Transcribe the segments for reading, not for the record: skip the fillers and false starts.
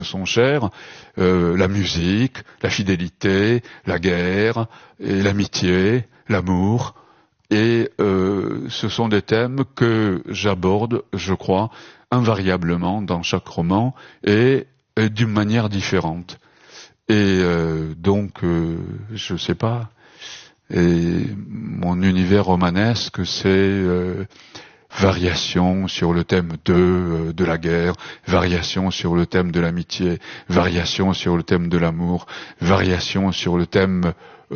sont chers, la musique, la fidélité, la guerre, et l'amitié, l'amour. Et ce sont des thèmes que j'aborde, je crois, invariablement dans chaque roman et d'une manière différente. Et donc, je sais pas, et mon univers romanesque, c'est variation sur le thème de la guerre, variation sur le thème de l'amitié, variation sur le thème de l'amour, variation sur le thème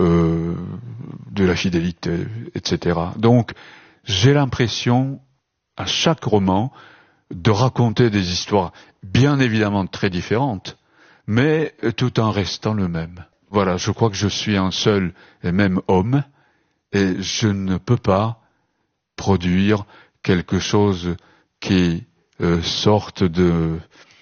de la fidélité, etc. Donc, j'ai l'impression, à chaque roman, de raconter des histoires bien évidemment très différentes, mais tout en restant le même. Voilà, je crois que je suis un seul et même homme, et je ne peux pas produire quelque chose qui sorte de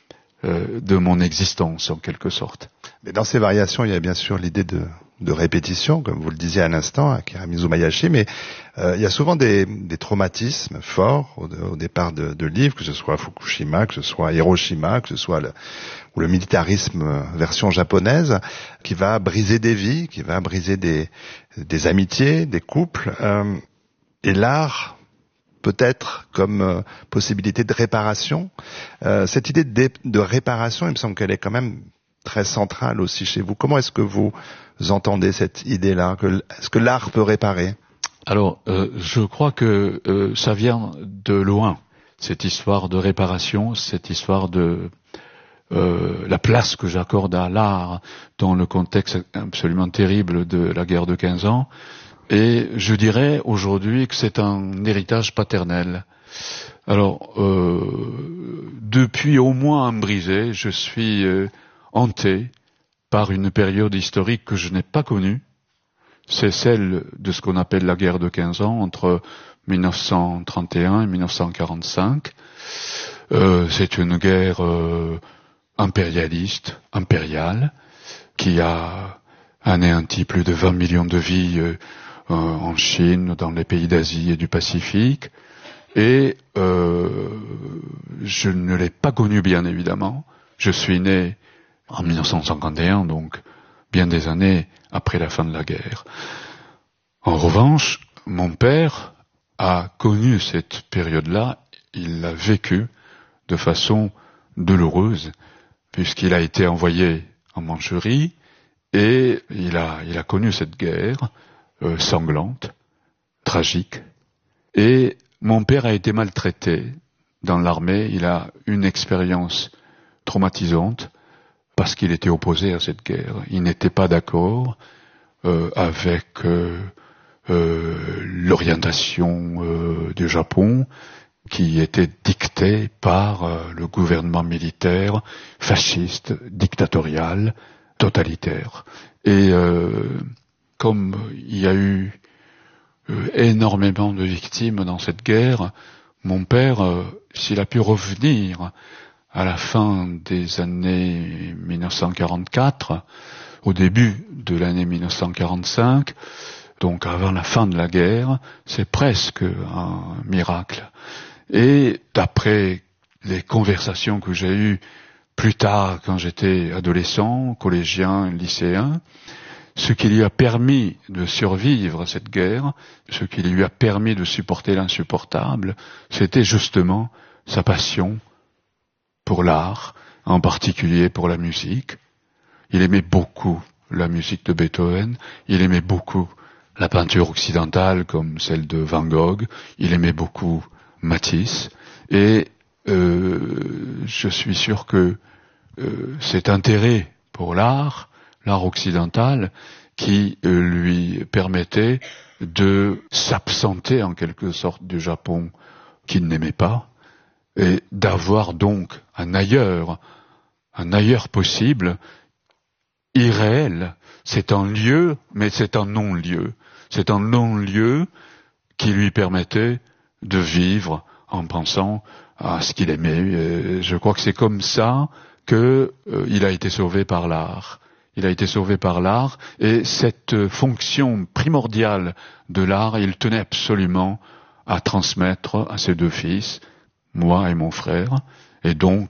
mon existence, en quelque sorte. Mais dans ces variations, il y a bien sûr l'idée de répétition, comme vous le disiez à l'instant, Akira Mizumayashi, mais il y a souvent des traumatismes forts au départ de livres, que ce soit Fukushima, que ce soit Hiroshima, que ce soit le militarisme version japonaise, qui va briser des vies, qui va briser des amitiés, des couples, et l'art peut-être comme possibilité de réparation. Cette idée de réparation, il me semble qu'elle est quand même très centrale aussi chez vous. Comment est-ce que vous entendez cette idée-là? Est-ce que l'art peut réparer? Alors, je crois que ça vient de loin, cette histoire de réparation, cette histoire de la place que j'accorde à l'art dans le contexte absolument terrible de la guerre de 15 ans. Et je dirais aujourd'hui que c'est un héritage paternel. Alors, depuis au moins un brisé, je suis hanté par une période historique que je n'ai pas connue. C'est celle de ce qu'on appelle la guerre de 15 ans, entre 1931 et 1945. C'est une guerre impériale, qui a anéanti plus de 20 millions de vies en Chine, dans les pays d'Asie et du Pacifique. Et je ne l'ai pas connu, bien évidemment. Je suis né en 1951, donc bien des années après la fin de la guerre. En revanche, mon père a connu cette période-là, il l'a vécue de façon douloureuse, puisqu'il a été envoyé en Mandchourie, et il a connu cette guerre sanglante, tragique. Et mon père a été maltraité dans l'armée, il a une expérience traumatisante, parce qu'il était opposé à cette guerre. Il n'était pas d'accord avec l'orientation du Japon, qui était dictée par le gouvernement militaire fasciste, dictatorial, totalitaire. Et comme il y a eu énormément de victimes dans cette guerre, mon père, s'il a pu revenir à la fin des années 1944, au début de l'année 1945, donc avant la fin de la guerre, c'est presque un miracle. Et d'après les conversations que j'ai eues plus tard, quand j'étais adolescent, collégien, lycéen, ce qui lui a permis de survivre à cette guerre, ce qui lui a permis de supporter l'insupportable, c'était justement sa passion pour l'art, en particulier pour la musique. Il aimait beaucoup la musique de Beethoven, il aimait beaucoup la peinture occidentale comme celle de Van Gogh, il aimait beaucoup Matisse, et je suis sûr que cet intérêt pour l'art occidental, qui lui permettait de s'absenter en quelque sorte du Japon qu'il n'aimait pas, et d'avoir donc un ailleurs possible, irréel. C'est un lieu, mais c'est un non-lieu. C'est un non-lieu qui lui permettait de vivre en pensant à ce qu'il aimait. Et je crois que c'est comme ça qu'il a été sauvé par l'art. Il a été sauvé par l'art, et cette fonction primordiale de l'art, il tenait absolument à transmettre à ses deux fils, moi et mon frère. Et donc,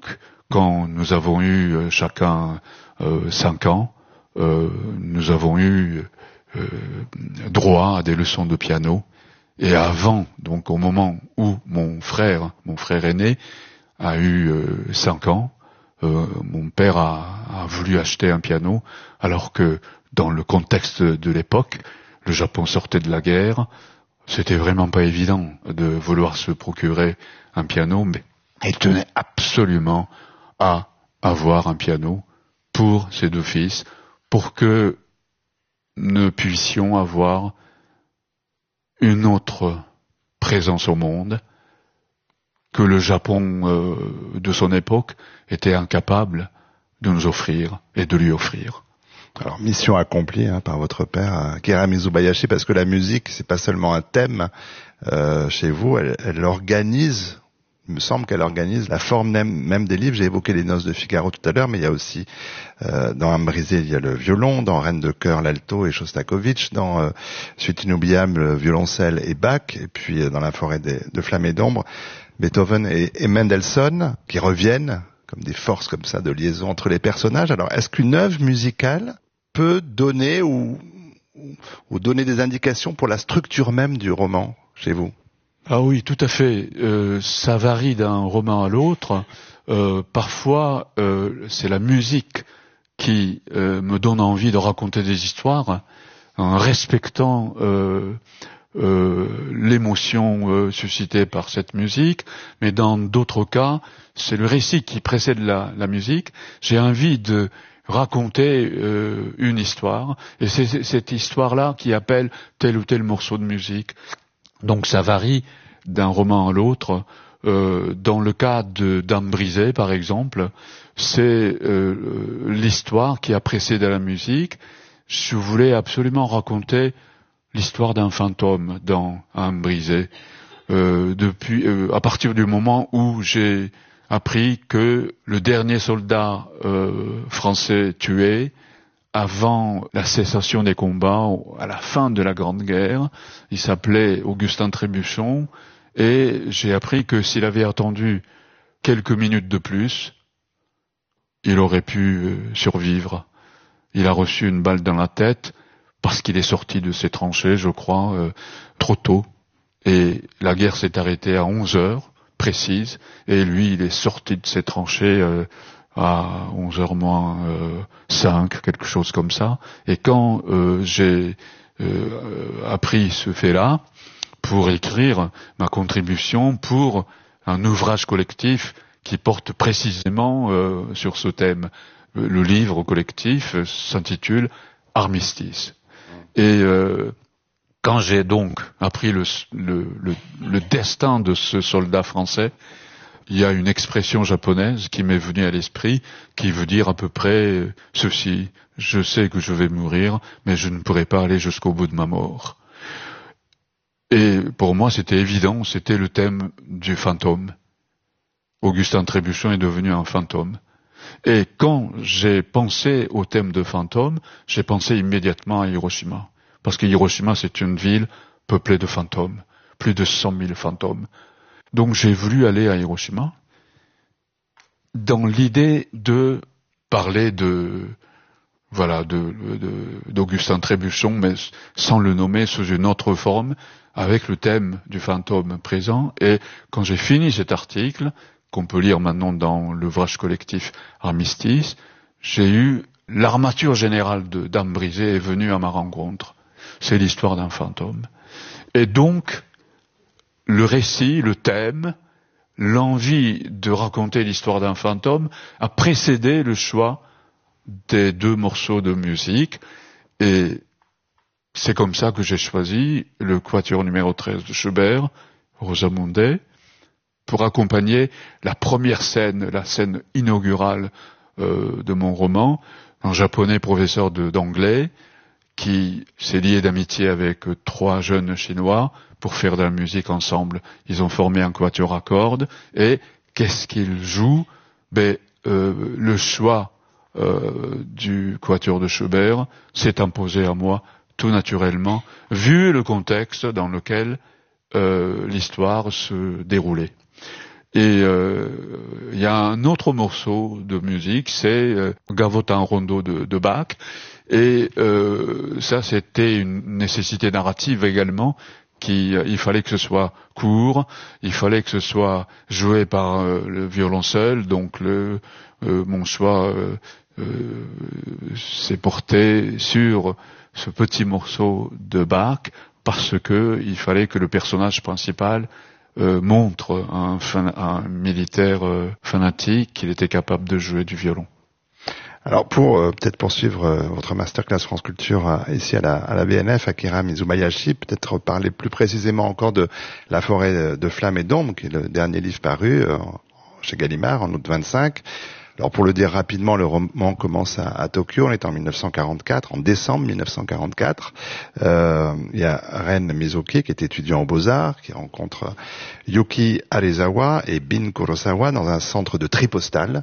Quand nous avons eu chacun 5 ans, nous avons eu droit à des leçons de piano. Et avant, donc au moment où mon frère aîné, a eu 5 ans, mon père a voulu acheter un piano, alors que dans le contexte de l'époque, le Japon sortait de la guerre, c'était vraiment pas évident de vouloir se procurer un piano, mais il tenait absolument à avoir un piano pour ses 2 fils, pour que nous puissions avoir une autre présence au monde que le Japon de son époque était incapable de nous offrir et de lui offrir. Alors, mission accomplie par votre père, Akira Mizubayashi, parce que la musique, c'est pas seulement un thème chez vous, elle organise, il me semble qu'elle organise la forme même des livres. J'ai évoqué les Noces de Figaro tout à l'heure, mais il y a aussi, dans Âme brisée, il y a le violon, dans Reine de cœur, l'alto et Shostakovich, dans Suite inoubliable, le violoncelle et Bach, et puis dans La forêt de flammes et d'ombre, Beethoven et Mendelssohn, qui reviennent comme des forces comme ça de liaison entre les personnages. Alors, est-ce qu'une œuvre musicale peut donner ou donner des indications pour la structure même du roman chez vous? Ah oui, tout à fait. Ça varie d'un roman à l'autre. Parfois, c'est la musique qui me donne envie de raconter des histoires en respectant l'émotion suscitée par cette musique, mais dans d'autres cas, c'est le récit qui précède la musique. J'ai envie de raconter une histoire, et c'est cette histoire-là qui appelle tel ou tel morceau de musique. Donc ça varie d'un roman à l'autre. Dans le cas d'Âme brisée, par exemple, c'est l'histoire qui a précédé la musique. Je voulais absolument raconter l'histoire d'un fantôme dans Âme brisée. À partir du moment où j'ai appris que le dernier soldat français tué avant la cessation des combats, à la fin de la Grande Guerre, il s'appelait Augustin Trébuchon, et j'ai appris que s'il avait attendu quelques minutes de plus, il aurait pu survivre. Il a reçu une balle dans la tête parce qu'il est sorti de ses tranchées, je crois, trop tôt. Et la guerre s'est arrêtée à 11 heures précises, et lui, il est sorti de ses tranchées à 11h moins 5, quelque chose comme ça. Et quand j'ai appris ce fait-là, pour écrire ma contribution pour un ouvrage collectif qui porte précisément sur ce thème. Le livre collectif s'intitule Armistice. Et quand j'ai donc appris le destin de ce soldat français, il y a une expression japonaise qui m'est venue à l'esprit, qui veut dire à peu près ceci: je sais que je vais mourir, mais je ne pourrai pas aller jusqu'au bout de ma mort. Et pour moi, c'était évident, c'était le thème du fantôme. Augustin Trébuchon est devenu un fantôme. Et quand j'ai pensé au thème de fantôme, j'ai pensé immédiatement à Hiroshima. Parce que Hiroshima, c'est une ville peuplée de fantômes. Plus de 100 000 fantômes. Donc j'ai voulu aller à Hiroshima dans l'idée de parler d'Augustin Trébuchon, mais sans le nommer, sous une autre forme, avec le thème du fantôme présent. Et quand j'ai fini cet article, qu'on peut lire maintenant dans l'ouvrage collectif Armistice, j'ai eu l'armature générale d'Âme brisée est venue à ma rencontre. C'est l'histoire d'un fantôme. Et donc, le récit, le thème, l'envie de raconter l'histoire d'un fantôme a précédé le choix des 2 morceaux de musique, et c'est comme ça que j'ai choisi le quatuor numéro 13 de Schubert, Rosamunde, pour accompagner la première scène, la scène inaugurale de mon roman, un japonais professeur d'anglais qui s'est lié d'amitié avec 3 jeunes chinois pour faire de la musique ensemble. Ils ont formé un quatuor à cordes, et qu'est-ce qu'ils jouent? Le choix du quatuor de Schubert s'est imposé à moi tout naturellement, vu le contexte dans lequel l'histoire se déroulait. Et il y a un autre morceau de musique, c'est Gavotin Rondo de Bach. Et ça, c'était une nécessité narrative également. Il fallait que ce soit court, il fallait que ce soit joué par le violoncelle, donc mon choix s'est porté sur ce petit morceau de Bach parce que il fallait que le personnage principal montre un militaire fanatique qu'il était capable de jouer du violon. Alors pour peut-être poursuivre votre masterclass France Culture ici à la BNF, Akira Mizumayashi, peut-être parler plus précisément encore de La forêt de flammes et d'ombre, qui est le dernier livre paru chez Gallimard en août 25. Alors pour le dire rapidement, le roman commence à Tokyo, on est en 1944, en décembre 1944. Il y a Ren Mizuki qui est étudiant aux Beaux-Arts, qui rencontre Yuki Arezawa et Bin Kurosawa dans un centre de tri postal.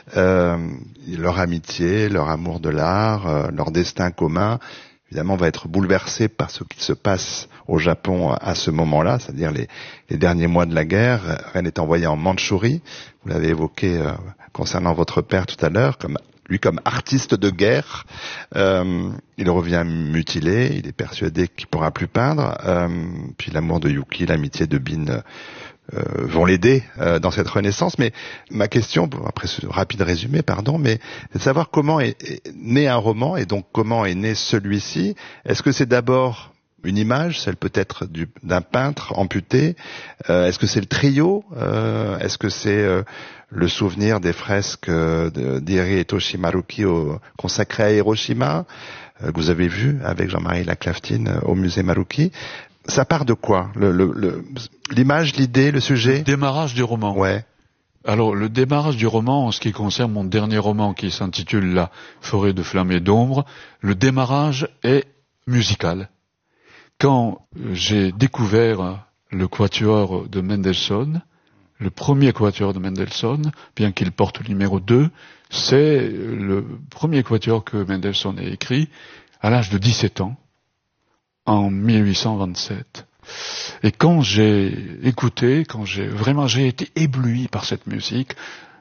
Leur amitié, leur amour de l'art, leur destin commun, évidemment, va être bouleversé par ce qui se passe au Japon à ce moment-là, c'est-à-dire les derniers mois de la guerre. Ren est envoyé en Mandchourie, vous l'avez évoqué concernant votre père tout à l'heure, comme artiste de guerre. Il revient mutilé, il est persuadé qu'il pourra plus peindre. Puis l'amour de Yuki, l'amitié de Bin vont l'aider dans cette renaissance. Mais ma question, après ce rapide résumé, mais c'est de savoir comment est né un roman et donc comment est né celui-ci. Est-ce que c'est d'abord une image, celle peut-être d'un peintre amputé? Est-ce que c'est le trio? Est-ce que c'est le souvenir des fresques d'Iri et Toshimaruki consacrées à Hiroshima, que vous avez vu avec Jean-Marie Laclaftine au musée Maruki? Ça part de quoi? L'image, l'idée, le sujet? Le démarrage du roman. Ouais. Alors, le démarrage du roman, en ce qui concerne mon dernier roman qui s'intitule La forêt de flammes et d'ombre, le démarrage est musical. Quand j'ai découvert le quatuor de Mendelssohn, le premier quatuor de Mendelssohn, bien qu'il porte le numéro 2, c'est le premier quatuor que Mendelssohn a écrit à l'âge de 17 ans, en 1827. Et quand j'ai écouté, j'ai été ébloui par cette musique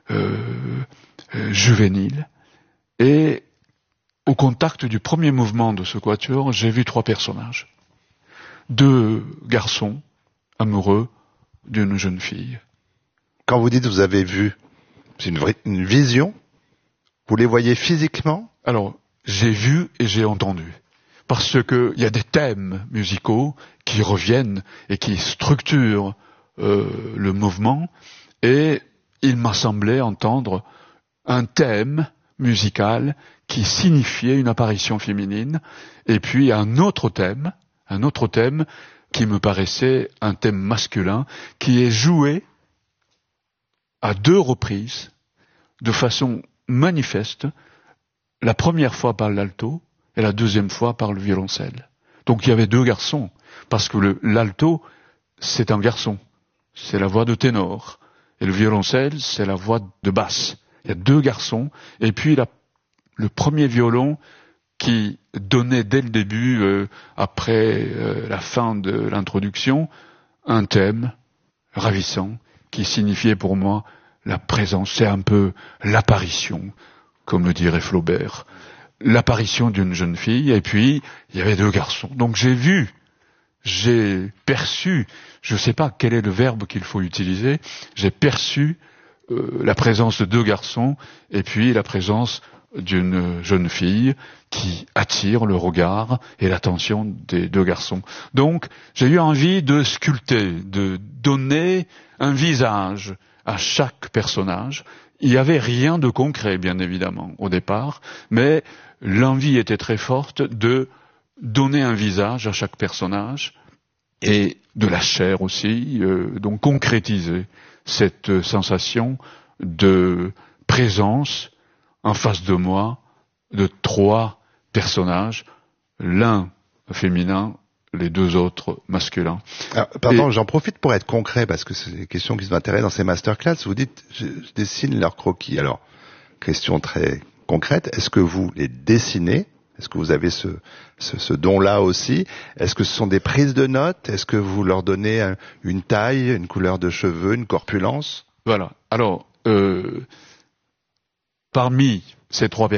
juvénile, et au contact du premier mouvement de ce quatuor, j'ai vu 3 personnages. 2 garçons amoureux d'une jeune fille. Quand vous dites vous avez vu, c'est une vision? Vous les voyez physiquement? Alors, j'ai vu et j'ai entendu. Parce que il y a des thèmes musicaux qui reviennent et qui structurent le mouvement, et il m'a semblé entendre un thème musical qui signifiait une apparition féminine, et puis un autre thème qui me paraissait un thème masculin, qui est joué à 2 reprises, de façon manifeste, la première fois par l'alto et la deuxième fois par le violoncelle. Donc il y avait 2 garçons, parce que l'alto, c'est un garçon, c'est la voix de ténor, et le violoncelle, c'est la voix de basse. Il y a 2 garçons, et puis le premier violon qui donnait dès le début, après la fin de l'introduction, un thème ravissant qui signifiait pour moi la présence, c'est un peu l'apparition, comme le dirait Flaubert, l'apparition d'une jeune fille, et puis il y avait 2 garçons. Donc j'ai perçu, je ne sais pas quel est le verbe qu'il faut utiliser, j'ai perçu la présence de 2 garçons, et puis la présence d'une jeune fille qui attire le regard et l'attention des 2 garçons. Donc, j'ai eu envie de sculpter, de donner un visage à chaque personnage. Il n'y avait rien de concret, bien évidemment, au départ, mais l'envie était très forte de donner un visage à chaque personnage, et de la chair aussi, donc concrétiser cette sensation de présence en face de moi de 3 personnages, l'un féminin, les 2 autres masculins. Alors, pardon, j'en profite pour être concret, parce que c'est des questions qui m'intéressent dans ces masterclass. Vous dites, je dessine leurs croquis. Alors, question très concrète, est-ce que vous les dessinez? Est-ce que vous avez ce don-là aussi? Est-ce que ce sont des prises de notes? Est-ce que vous leur donnez une taille, une couleur de cheveux, une corpulence? Voilà. Alors, parmi ces 3